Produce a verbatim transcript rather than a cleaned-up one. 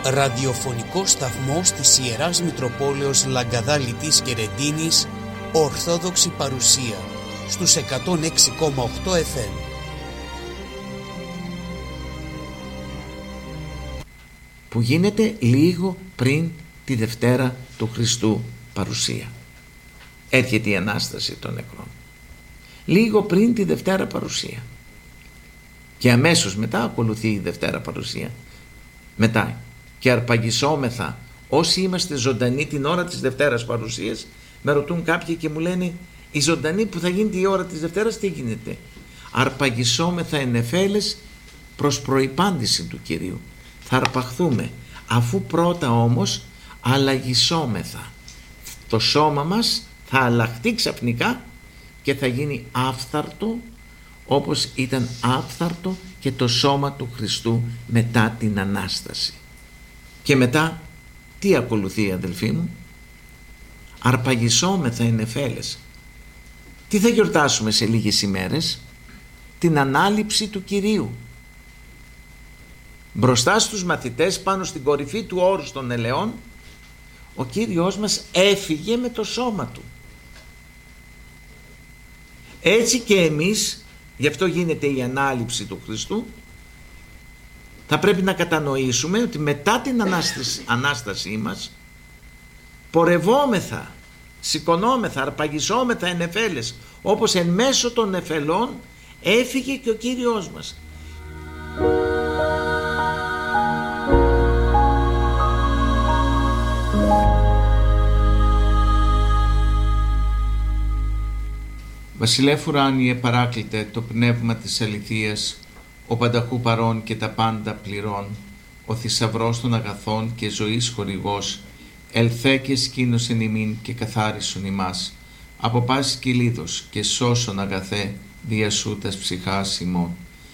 Ραδιοφωνικό σταθμός της Ιεράς Μητροπόλεως Λαγκαδά Λιτής και Ρεντίνης, Ορθόδοξη παρουσία, στους εκατόν έξι κόμμα οκτώ εφ εμ. Που γίνεται λίγο πριν τη Δευτέρα του Χριστού παρουσία. Έρχεται η Ανάσταση των νεκρών. Λίγο πριν τη Δευτέρα παρουσία. Και αμέσως μετά ακολουθεί η Δευτέρα παρουσία. Μετά και αρπαγισόμεθα όσοι είμαστε ζωντανοί την ώρα της Δευτέρας παρουσίας. Με ρωτούν κάποιοι και μου λένε, η ζωντανή που θα γίνει τη ώρα της Δευτέρας τι γίνεται? Αρπαγισόμεθα εν νεφέλες προς προϋπάντηση του Κυρίου. Θα αρπαχθούμε, αφού πρώτα όμως αλλαγισόμεθα. Το σώμα μας θα αλλάχτεί ξαφνικά και θα γίνει άφθαρτο, όπως ήταν άφθαρτο και το σώμα του Χριστού μετά την Ανάσταση. Και μετά τι ακολουθεί, αδελφοί μου? Αρπαγισόμεθα εν νεφέλες. Τι θα γιορτάσουμε σε λίγες ημέρες? Την Ανάληψη του Κυρίου. Μπροστά στους μαθητές, πάνω στην κορυφή του όρους των ελαιών, ο Κύριος μας έφυγε με το σώμα του. Έτσι και εμείς, γι' αυτό γίνεται η Ανάληψη του Χριστού, θα πρέπει να κατανοήσουμε ότι μετά την Ανάσταση, Ανάστασή μας πορευόμεθα, σηκωνόμεθα, αρπαγισόμεθα εν νεφέλες, όπως εν μέσω των νεφελών έφυγε και ο Κύριος μας. Βασιλεύ ουράνιε παράκλητε το πνεύμα της αληθείας, ο πανταχού παρών και τα πάντα πληρών, ο θησαυρός των αγαθών και ζωής χορηγός, ελθέ και σκήνωσεν ημίν και καθάρισον ημάς, από πάσης κυλίδος και σώσον αγαθέ δια σου τας ψυχάς ημών.